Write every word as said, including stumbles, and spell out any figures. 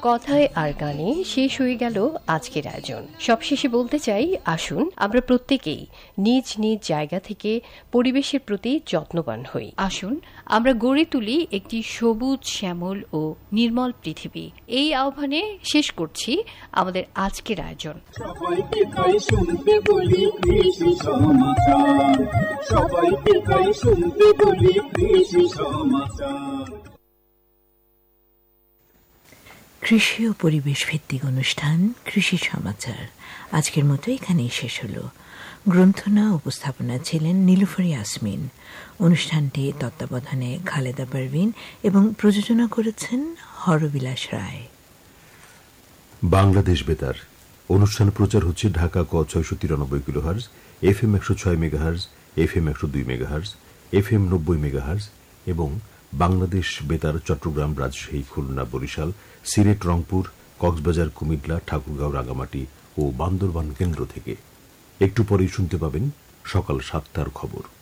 কথায় আর গানে শেষ হয়ে গেল আজকের আয়োজন। সবশেষে বলতে চাই, আসুন আমরা প্রত্যেকেই নিজ নিজ জায়গা থেকে পরিবেশের প্রতি যত্নবান হই। আসুন আমরা গড়ে তুলি একটি সবুজ, শ্যামল ও নির্মল পৃথিবী। এই আহ্বানে শেষ করছি আমাদের আজকের আয়োজন। সবাইকে তাই শুনতে বলি কৃষি সমাচার, সবাইকে তাই শুনতে বলি কৃষি সমাচার। কৃষি ও পরিবেশ ভিত্তিক অনুষ্ঠান কৃষি সমাচার আজকের মতো এখানেই শেষ হলো। গ্রন্থনা উপস্থাপনা ছিলেন নীলুফার ইয়াসমিন। অনুষ্ঠানটি তত্ত্বাবধানে খালেদা পারভিন এবং প্রযোজনা করেছেন হরবিলাস রায়। বাংলাদেশ বেতার অনুষ্ঠান প্রচার হচ্ছে ঢাকা ক ছয়শো তিরানব্বই কিলোহার্জ, এফ এম একশো ছয় মেগাহার্জ, এফ এম একশো দুই মেগাহার্জ, এফ এম নব্বই মেগাহার্জ এবং বাংলাদেশ বেতার চট্টগ্রাম, রাজশাহী, খুলনা, বরিশাল, সিলেট, রংপুর, কক্সবাজার, কুমিল্লা, ঠাকুরগাঁও, রাঙ্গামাটি ও বান্দরবান কেন্দ্র থেকে। একটু পরেই শুনতে পাবেন সকাল সাতটার খবর।